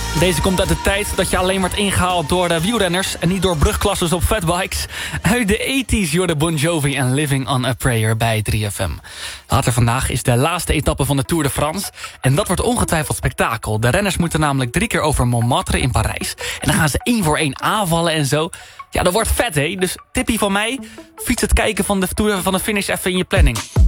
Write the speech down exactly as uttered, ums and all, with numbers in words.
Deze komt uit de tijd dat je alleen wordt ingehaald door de wielrenners... en niet door brugklassers op fatbikes. Uit de tachtiger Jorde Bon Jovi en Living on a Prayer bij drie F M. Later vandaag is de laatste etappe van de Tour de France. En dat wordt ongetwijfeld spektakel. De renners moeten namelijk drie keer over Montmartre in Parijs. En dan gaan ze één voor één aanvallen en zo. Ja, dat wordt vet, hè? Dus tippie van mij, fiets het kijken van de, tour, van de finish even in je planning.